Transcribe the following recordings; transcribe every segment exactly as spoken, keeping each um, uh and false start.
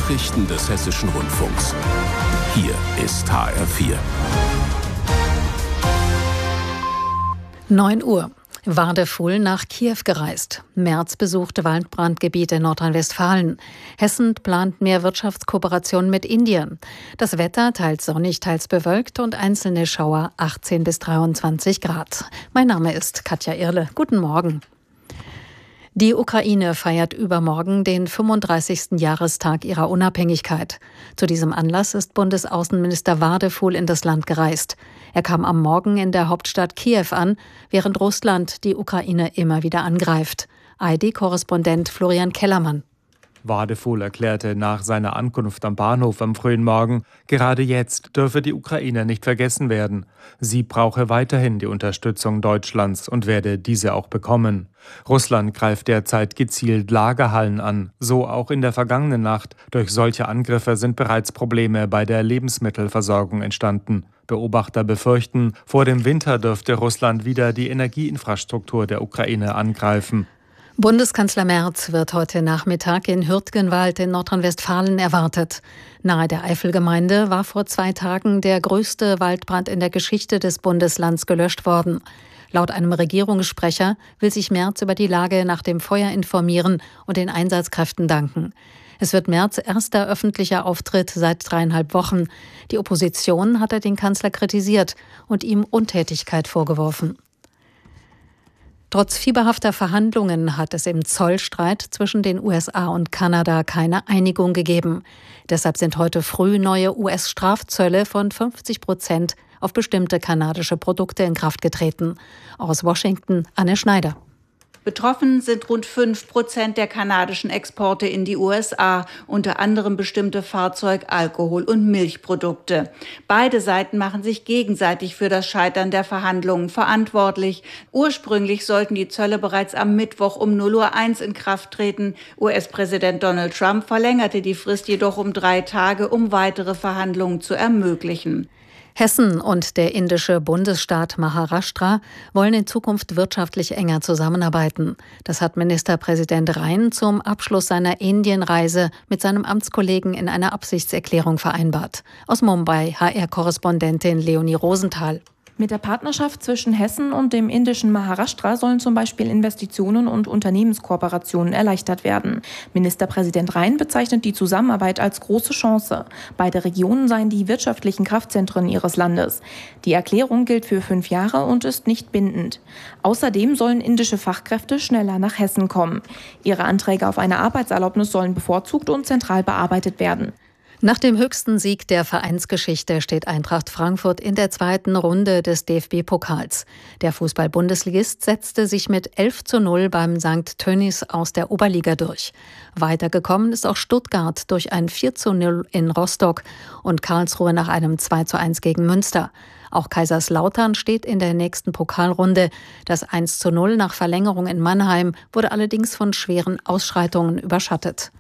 Nachrichten des Hessischen Rundfunks. Hier ist H R vier. neun Uhr. Wadefuhl nach Kiew gereist. Merz besuchte Waldbrandgebiete in Nordrhein-Westfalen. Hessen plant mehr Wirtschaftskooperation mit Indien. Das Wetter teils sonnig, teils bewölkt und einzelne Schauer achtzehn bis dreiundzwanzig Grad. Mein Name ist Katja Irle. Guten Morgen. Die Ukraine feiert übermorgen den fünfunddreißigsten Jahrestag ihrer Unabhängigkeit. Zu diesem Anlass ist Bundesaußenminister Wadefuhl in das Land gereist. Er kam am Morgen in der Hauptstadt Kiew an, während Russland die Ukraine immer wieder angreift. A R D-Korrespondent Florian Kellermann. Wadefuhl erklärte nach seiner Ankunft am Bahnhof am frühen Morgen, gerade jetzt dürfe die Ukraine nicht vergessen werden. Sie brauche weiterhin die Unterstützung Deutschlands und werde diese auch bekommen. Russland greift derzeit gezielt Lagerhallen an, so auch in der vergangenen Nacht. Durch solche Angriffe sind bereits Probleme bei der Lebensmittelversorgung entstanden. Beobachter befürchten, vor dem Winter dürfte Russland wieder die Energieinfrastruktur der Ukraine angreifen. Bundeskanzler Merz wird heute Nachmittag in Hürtgenwald in Nordrhein-Westfalen erwartet. Nahe der Eifelgemeinde war vor zwei Tagen der größte Waldbrand in der Geschichte des Bundeslands gelöscht worden. Laut einem Regierungssprecher will sich Merz über die Lage nach dem Feuer informieren und den Einsatzkräften danken. Es wird Merz erster öffentlicher Auftritt seit dreieinhalb Wochen. Die Opposition hatte den Kanzler kritisiert und ihm Untätigkeit vorgeworfen. Trotz fieberhafter Verhandlungen hat es im Zollstreit zwischen den U S A und Kanada keine Einigung gegeben. Deshalb sind heute früh neue U S-Strafzölle von fünfzig Prozent auf bestimmte kanadische Produkte in Kraft getreten. Aus Washington Anne Schneider. Betroffen sind rund fünf Prozent der kanadischen Exporte in die U S A, unter anderem bestimmte Fahrzeug-, Alkohol- und Milchprodukte. Beide Seiten machen sich gegenseitig für das Scheitern der Verhandlungen verantwortlich. Ursprünglich sollten die Zölle bereits am Mittwoch um null Uhr eins in Kraft treten. U S-Präsident Donald Trump verlängerte die Frist jedoch um drei Tage, um weitere Verhandlungen zu ermöglichen. Hessen und der indische Bundesstaat Maharashtra wollen in Zukunft wirtschaftlich enger zusammenarbeiten. Das hat Ministerpräsident Rhein zum Abschluss seiner Indienreise mit seinem Amtskollegen in einer Absichtserklärung vereinbart. Aus Mumbai H R-Korrespondentin Leonie Rosenthal. Mit der Partnerschaft zwischen Hessen und dem indischen Maharashtra sollen zum Beispiel Investitionen und Unternehmenskooperationen erleichtert werden. Ministerpräsident Rhein bezeichnet die Zusammenarbeit als große Chance. Beide Regionen seien die wirtschaftlichen Kraftzentren ihres Landes. Die Erklärung gilt für fünf Jahre und ist nicht bindend. Außerdem sollen indische Fachkräfte schneller nach Hessen kommen. Ihre Anträge auf eine Arbeitserlaubnis sollen bevorzugt und zentral bearbeitet werden. Nach dem höchsten Sieg der Vereinsgeschichte steht Eintracht Frankfurt in der zweiten Runde des D F B-Pokals. Der Fußball-Bundesligist setzte sich mit elf zu null beim Sankt Tönnies aus der Oberliga durch. Weitergekommen ist auch Stuttgart durch ein vier zu null in Rostock und Karlsruhe nach einem zwei zu eins gegen Münster. Auch Kaiserslautern steht in der nächsten Pokalrunde. Das eins zu null nach Verlängerung in Mannheim wurde allerdings von schweren Ausschreitungen überschattet.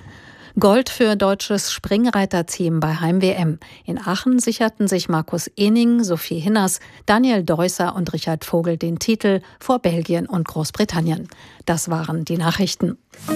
Gold für deutsches Springreiterteam bei Heim-W M. In Aachen sicherten sich Markus Ening, Sophie Hinners, Daniel Deusser und Richard Vogel den Titel vor Belgien und Großbritannien. Das waren die Nachrichten.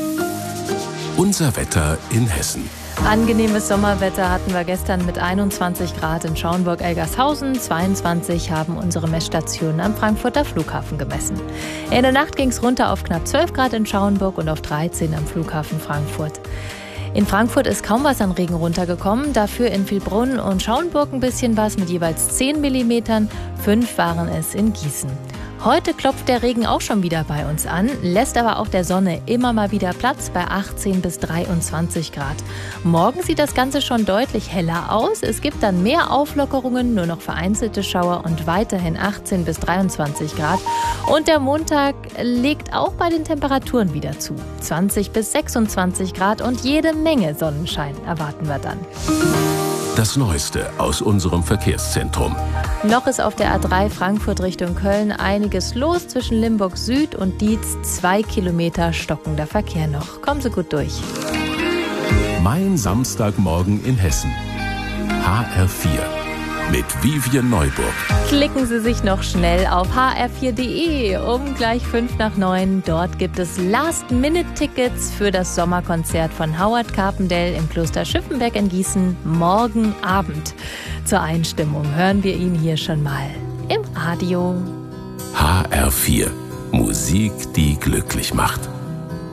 Unser Wetter in Hessen. Angenehmes Sommerwetter hatten wir gestern mit einundzwanzig Grad in Schauenburg-Elgershausen. zweiundzwanzig haben unsere Messstationen am Frankfurter Flughafen gemessen. In der Nacht ging es runter auf knapp zwölf Grad in Schauenburg und auf dreizehn am Flughafen Frankfurt. In Frankfurt ist kaum was an Regen runtergekommen, dafür in Vilbbrunn und Schauenburg ein bisschen was mit jeweils zehn Millimetern, fünf waren es in Gießen. Heute klopft der Regen auch schon wieder bei uns an, lässt aber auch der Sonne immer mal wieder Platz bei achtzehn bis dreiundzwanzig Grad. Morgen sieht das Ganze schon deutlich heller aus. Es gibt dann mehr Auflockerungen, nur noch vereinzelte Schauer und weiterhin achtzehn bis dreiundzwanzig Grad. Und der Montag legt auch bei den Temperaturen wieder zu. zwanzig bis sechsundzwanzig Grad und jede Menge Sonnenschein erwarten wir dann. Das Neueste aus unserem Verkehrszentrum. Noch ist auf der A drei Frankfurt Richtung Köln einiges los. Zwischen Limburg Süd und Dietz zwei Kilometer stockender Verkehr noch. Kommen Sie gut durch. Mein Samstagmorgen in Hessen. H R vier. mit Vivian Neuburg. Klicken Sie sich noch schnell auf h r vier punkt d e um gleich fünf nach neun. Dort gibt es Last-Minute-Tickets für das Sommerkonzert von Howard Carpendale im Kloster Schiffenberg in Gießen morgen Abend. Zur Einstimmung hören wir ihn hier schon mal im Radio. H R vier. Musik, die glücklich macht.